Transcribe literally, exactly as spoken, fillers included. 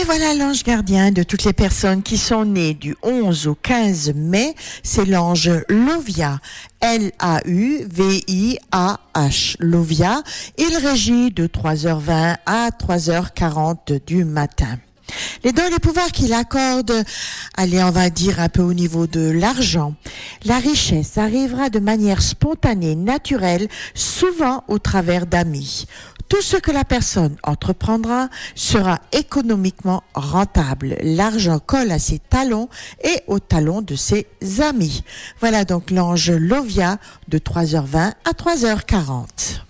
voilà l'ange gardien de toutes les personnes qui sont nées du onze au quinze mai. C'est l'ange Lovia. L A U V I A H. Lovia. Il régit de trois heures vingt à trois heures quarante du matin. Les dons et les pouvoirs qu'il accorde, allez, on va dire un peu au niveau de l'argent. La richesse arrivera de manière spontanée, naturelle, souvent au travers d'amis. Tout ce que la personne entreprendra sera économiquement rentable. L'argent colle à ses talons et aux talons de ses amis. Voilà donc l'ange Lovia de trois heures vingt à trois heures quarante.